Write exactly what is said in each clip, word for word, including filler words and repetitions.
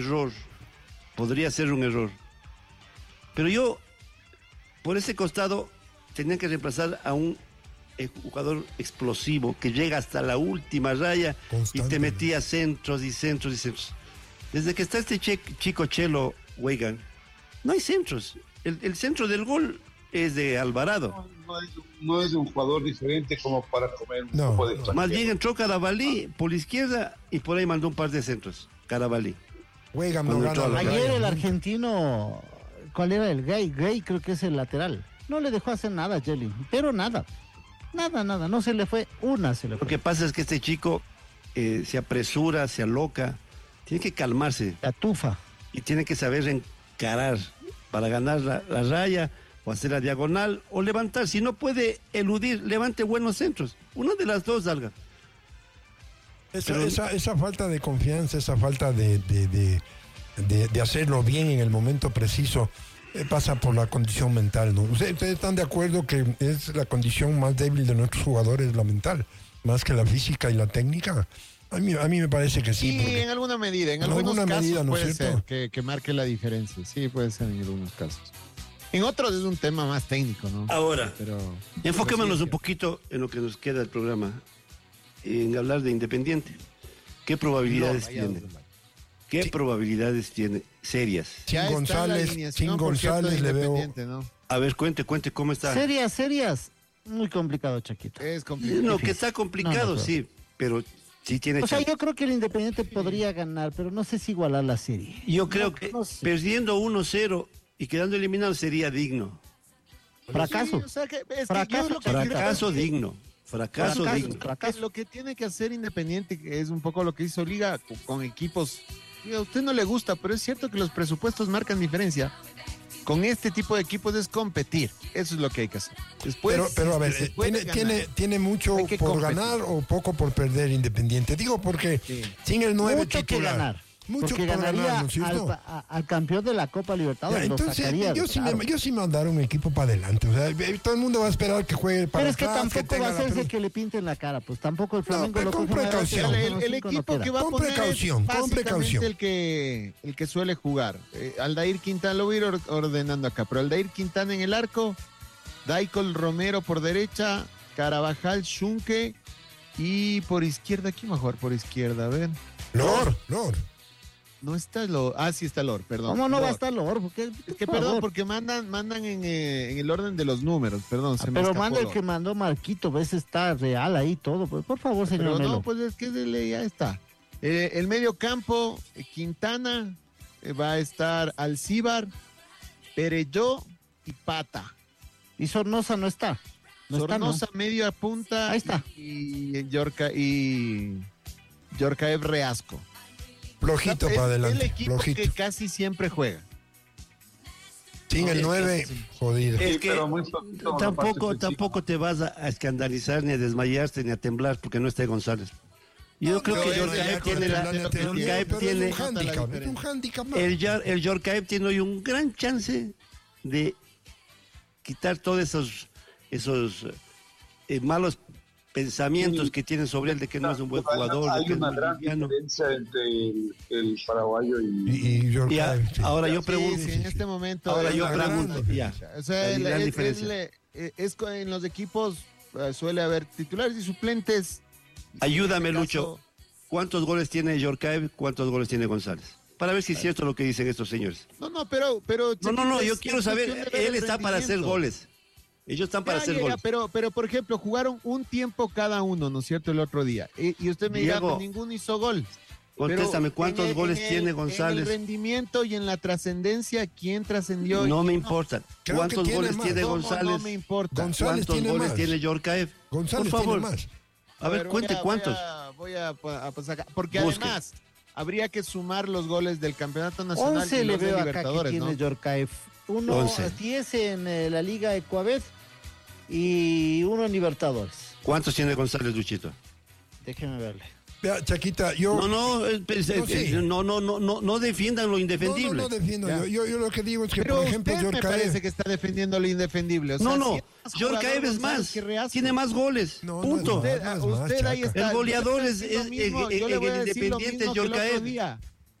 error, podría ser un error. Pero yo, por ese costado, tenían que reemplazar a un eh, jugador explosivo que llega hasta la última raya y te metía centros y centros y centros. Desde que está este che- chico Chelo Weigand, no hay centros. El, el centro del gol es de Alvarado. No, no, es, no es un jugador diferente como para comer un No, poco de no. Más bien entró Carabalí por la izquierda y por ahí mandó un par de centros. Carabalí. Weigand no Cuando gana entró a la la raya. Ayer raya el nunca. argentino, ¿cuál era el Gay? Gay creo que es el lateral. No le dejó hacer nada a Jelly, pero nada. Nada, nada, no se le fue, una se le Lo fue. que pasa es que este chico eh, se apresura, se aloca, tiene que calmarse La tufa. y tiene que saber encarar para ganar la, la raya o hacer la diagonal o levantar. Si no puede eludir, levante buenos centros. Una de las dos salga. Esa, Pero- esa, esa falta de confianza, esa falta de, de, de, de, de hacerlo bien en el momento preciso, eh, pasa por la condición mental, ¿no? ¿Ustedes, ustedes están de acuerdo que es la condición más débil de nuestros jugadores, la mental, más que la física y la técnica? A mí, a mí me parece que sí. Sí, porque- en alguna medida, en en algunos alguna casos medida, ¿no es puede cierto? ser que, que marque la diferencia. Sí, puede ser en algunos casos. En otros es un tema más técnico, ¿no? Ahora, Pero enfoquémonos pero un poquito en lo que nos queda del programa, en hablar de Independiente. ¿Qué probabilidades No, vaya tiene? dos, vaya. ¿Qué Sí. probabilidades tiene? Serias. Sin Ya está la González, alineación, sin por cierto, González de le veo. Independiente, ¿no? A ver, cuente, cuente cómo está. Serias, serias. Muy complicado, Chaquito. Es complicado. No, que está complicado, No, no, sí, pero sí tiene O sea, chance. yo creo que el Independiente podría ganar, pero no sé si igualar la serie. Yo creo No, que no sé. perdiendo uno cero y quedando eliminado sería digno. Fracaso. Sí, o sea que- es que Fracaso, yo lo que Fracaso creo- digno. Fracaso, Fracaso, digno. fracaso. Lo que tiene que hacer Independiente es un poco lo que hizo Liga con, con equipos. Y a usted no le gusta, pero es cierto que los presupuestos marcan diferencia. Con este tipo de equipos es competir. Eso es lo que hay que hacer. Después, Pero, pero a ver, si se eh, puede tiene, ganar, tiene, tiene mucho hay que por competir. ganar o poco por perder Independiente. Digo porque Sí. sin el nueve Mucho que titular. ganar. Mucho porque por ganaría ganar, ¿no es cierto? al, a- al campeón de la Copa Ya, Libertadores. lo entonces, sacaría, yo sí, claro. me, yo sí mandar un equipo para adelante. O sea, eh, todo el mundo va a esperar que juegue para Pero es que atrás, tampoco tenga va a la hacerse pelota. que le pinten la cara, pues tampoco el Flamengo pero lo con coge una vez, precaución. pero El, con el cinco no equipo queda. que va a Con poner precaución, es con básicamente precaución. el que el que suele jugar. Eh, Aldair Quintana, lo voy a ir or- ordenando acá, pero Aldair Quintana en el arco, Daicol Romero por derecha, Carabajal, Schunke y por izquierda, ¿quién va a jugar por izquierda? A ver. Lord, Lord. No está Lor. Ah, sí está Lor, perdón. ¿Cómo no va a Lor. estar Lor? Porque, Es que por perdón, favor. porque mandan, mandan en, eh, en el orden de los números, perdón. Ah, Se me pero escapó manda el Lor. que mandó Marquito, ves, está real ahí todo. Pues, por favor, señor Pero Melo. no, pues es que de ley ya está. Eh, el medio campo, eh, Quintana, eh, va a estar Alcíbar, Pereyó y Pata. Y Sornosa no está. No Sornosa está, medio a punta. Ahí está. Y, y Yorca y Yorcaev Reasco. Flojito Es para el adelante. equipo Flojito. que casi siempre juega. Sin el nueve, jodido. Es Sí, que pero muy flojito, tampoco, aparte, tampoco te vas a, a escandalizar, ni a desmayarte, ni a temblar porque no está González. Yo No, creo no, que no, Yorkaev ya, tiene, ya, la, ya, ya, ya, Yorkaev pero tiene es un handicap, es un handicap más. el, Yor- el Yorkaev tiene hoy un gran chance de quitar todos esos, esos eh, malos pensamientos Sí. que tienen sobre él de que no es un buen Hay- jugador, de Hay que es una muy gran liviano. diferencia entre el, el paraguayo y, Y, y York Y a- Cae, sí. ahora yo Sí, pregunto, sí, en este momento. ahora es yo la gran pregunto, ya. diferencia. O sea, La el- gran es, diferencia. es le- eh, es co- en los equipos eh, suele haber titulares y suplentes. ayúdame En este Lucho, caso- ¿cuántos goles tiene Yorkaev? ¿Cuántos goles tiene González? Para ver si es cierto lo que dicen estos señores. No, no, pero. pero No, no, no, es- yo es quiero saber, cuestión de ver él el está para hacer rendimiento. goles. Ellos están para Ya, hacer ya, ya, goles. pero, pero, por ejemplo, jugaron un tiempo cada uno, ¿no es cierto? El otro día. Y, y usted me dirá, Diego, pues ninguno hizo gol. Contéstame, Pero ¿cuántos en el- goles en el- tiene En el González? rendimiento y en la trascendencia, ¿quién trascendió? No y me quién importa. Creo ¿Cuántos que tiene goles más. tiene ¿Cómo González? No me importa. González ¿Cuántos tiene goles más. tiene Yorkaev? González Por favor. tiene más. A ver, voy cuente a- cuántos. Voy a, voy a, a pasar acá. Porque Busque. además, habría que sumar los goles del Campeonato Nacional once y le los de veo acá que Libertadores, tiene ¿no? Yorkaev. Uno, once. diez en eh, la Liga Ecuavez y uno en Libertadores. ¿Cuántos tiene González, Luchito? Déjeme verle. Vea, Chaquita, yo. No, no, eh, pues, eh, No, sí. eh, no, no, no, no, no defiendan lo no, indefendible. no, no defiendo. Ya. Yo, yo, yo lo que digo es que, Pero por ejemplo, usted me York Cae- parece que está defendiendo lo indefendible. O sea, No, si no, es más Yorkaev jugador es González más, que Reasco. tiene más goles, No, no punto. es Usted, más, usted más, ahí Chaca. está. El goleador Yo le es- voy a decir lo es- mismo, en- yo le en voy a el decir lo Independiente mismo que el otro Yorkaev. día.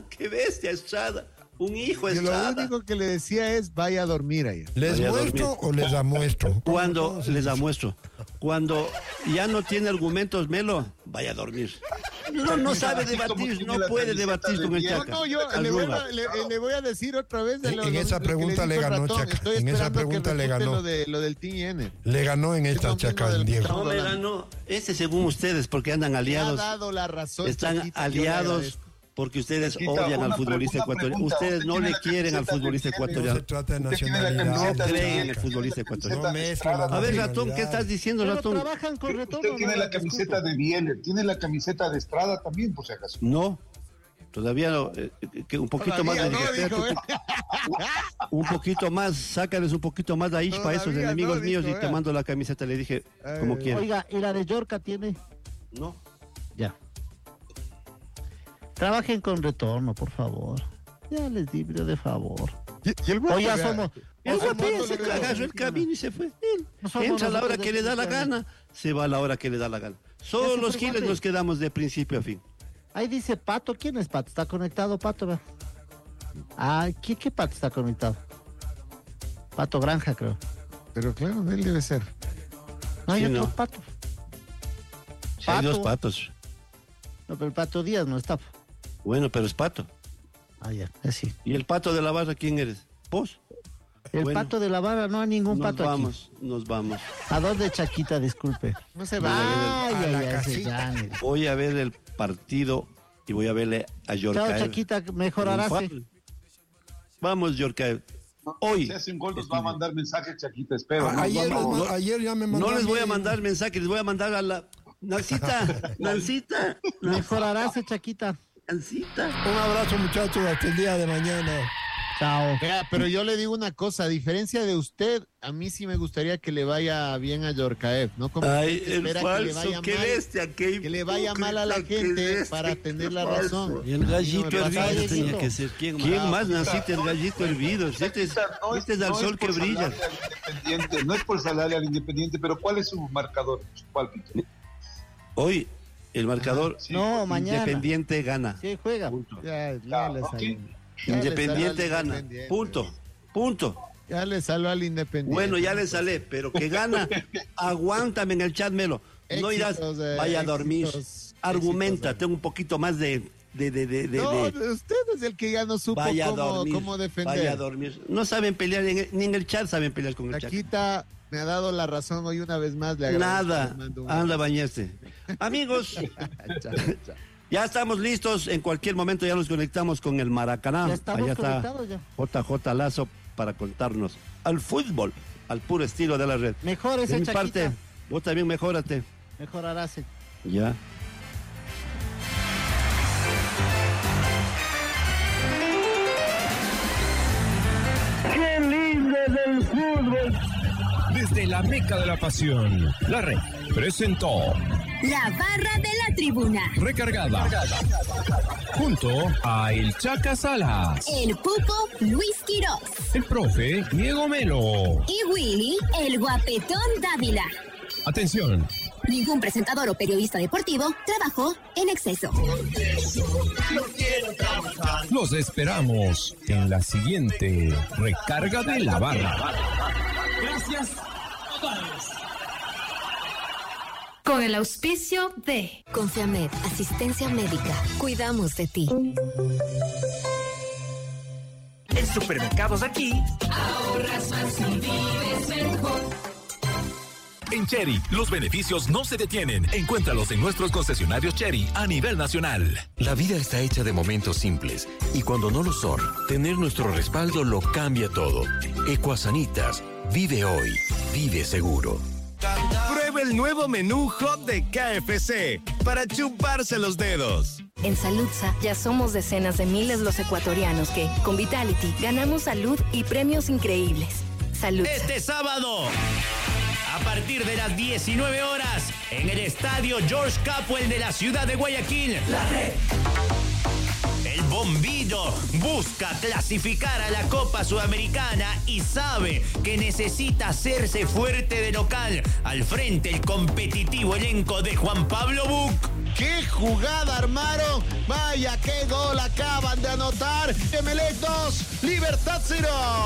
¡Qué bestia, Estrada! Un hijo Que lo Estrada. único que le decía es vaya a dormir allá. ¿Les Vaya a muestro dormir. o les amuestro? Cuando les amuestro, cuando ya no tiene argumentos, Melo, vaya a dormir. No, no sabe Así como debatir, tiene no la puede camiseta debatir de con el Bielsa. Chaca. No, yo Al le voy, Ruma. a, le, le voy a decir otra vez. De En- lo- en lo- esa lo que pregunta le le dijo el ganó ratón. Chaca. Estoy En esa esperando que pregunta le refute ganó. Lo, de, lo del T I N. Le ganó en esta Es lo Chaca mismo el del que Diego. estamos No me hablando. ganó. Ese según ustedes, porque andan Me ha aliados. dado la razón. Están Chaquita, yo le aliados agradezco. porque ustedes Chaquita, odian al una futbolista pregunta, ecuatoriano. pregunta. Ustedes Usted no tiene le la quieren al camiseta futbolista de Bielsa. No se ecuatoriano. trata de Usted tiene la nacionalidad. No camiseta de creen en el Bielsa. futbolista Tiene la ecuatoriano. No camiseta mezclen de las A ver, Estrada. Ratón, ¿qué estás diciendo, Pero Ratón? trabajan con retorno. Usted tiene no, la disculpe. camiseta de Bieler, tiene la camiseta de Estrada también, por si acaso. No, todavía no, eh, que un poquito más de Todavía no, respeto, dijo, ¿eh? un poquito más, sácales un poquito más de ahí para esos Todavía enemigos no, míos dijo, y te vea. mando la camiseta, le dije, Ay, como ay, quieras. Oiga, ¿y la de Yorca tiene? No, Ya. Trabajen con retorno, por favor. Ya les di de favor. Y, y el guapo, O ya vea, somos. el o guapo somos- se agarró el camino y se fue. Él No somos entra a la hora nosotros que le da la definitivamente. gana, se va a la hora que le da la gana. Ya Solo se los fue, giles guape. nos quedamos de principio a fin. Ahí dice Pato. ¿Quién es Pato? ¿Está conectado Pato? Vea. Ah, ¿qué, ¿qué Pato está conectado? Pato Granja, creo. Pero claro, él debe ser. No hay Sí, otro no. Pato. Si hay Pato. dos patos. No, pero el Pato Díaz no está. Bueno, pero es pato. Ah, ya, así. ¿Y el pato de la barra quién eres? ¿Vos? El Bueno. Pato de la Vara, no hay ningún Nos pato vamos, nos vamos. aquí. ¿A dónde, Chaquita? Disculpe. No se Ay, va. a ay, la ay, ese casita. Jan. Voy a ver el partido y voy a verle a Chao, Yorcaer. Chaquita, mejorarás. Vamos, Yorcaer. Hoy. Si hace un gol nos va a mandar mensaje, Chaquita, espero. A- ¿no? Ayer, Vamos, les ¿no? ma- ayer ya me No mandaron. les voy a mandar mensaje, les voy a mandar a la... Nancita, Nancita, Mejorarás, Chaquita. Nancita. Un abrazo, muchachos, hasta el día de mañana. Chao. Vea, pero yo le digo una cosa, a diferencia de usted, a mí sí me gustaría que le vaya bien a Yorcaev, ¿no? Como Ay, usted el espera que le falso, vaya qué mal, bestia, qué que le vaya mal a la hipócrita, gente qué bestia, para qué tener la falso. razón. Y el gallito No me pasa hervido eso. tenía que ser. ¿Quién, ¿Quién más, Nancita? El gallito hervido. Este es, No este es al no sol que por brilla. salarle al Independiente, no es por salarle al Independiente, pero ¿cuál es su marcador? Su pálpito. Hoy, el marcador Sí. No, mañana. Independiente gana. Sí, juega. Punto. Ya, ya Ah, le ok. salió. Ya le Independiente salió al gana. Independiente. Punto. Punto. Ya le salió al Independiente. Bueno, ya le sale, pero que gana, aguántame en el chat, Melo. No irás, Éxitos, eh, vaya a dormir. éxitos, Argumenta, éxitos, tengo un poquito más de... de, de, de, de- No, de- usted es el que ya no supo vaya a cómo, dormir. cómo defender. Vaya a dormir. No saben pelear, en el- ni en el chat saben pelear con el chat. Chaquita me ha dado la razón hoy una vez más. Le agradezco, Nada, le mando un anda a bañarse. Amigos, Chao, chao. ya estamos listos. En cualquier momento ya nos conectamos con el Maracaná. Ya estamos Allá está conectados ya. J J Lazo para contarnos al fútbol, al puro estilo de la red. Mejor De ese mi Chaquita. parte, vos también mejórate. Mejorarás. eh. Ya. ¡Qué lindo del fútbol! Desde la meca de la pasión, la red presentó La barra de la tribuna. Recargada. Junto a El Chaca Salas, El Pupo Luis Quirós. el profe Diego Melo. Y Willy, el guapetón Dávila. Atención, Ningún presentador o periodista deportivo trabajó en exceso. los esperamos en la siguiente Recarga de la Barra. Con el auspicio de Confiamed, asistencia médica. Cuidamos de ti. En Supermercados Aquí, En Chery, los beneficios no se detienen. Encuéntralos en nuestros concesionarios Chery a nivel nacional. La vida está hecha de momentos simples y cuando no lo son, tener nuestro respaldo lo cambia todo. Ecuasanitas, vive hoy, vive seguro. Prueba el nuevo menú hot de K F C para chuparse los dedos. En Saludsa ya somos decenas de miles los ecuatorianos que, con Vitality, ganamos salud y premios increíbles. Saludsa. este sábado, a partir de las diecinueve horas, en el estadio George Capwell de la ciudad de Guayaquil, La Red. El Bombido busca clasificar a la Copa Sudamericana y sabe que necesita hacerse fuerte de local. Al frente el competitivo elenco de Juan Pablo Buc. ¡Qué jugada armaron! ¡Vaya, qué gol acaban de anotar! Emelec dos, Libertad cero.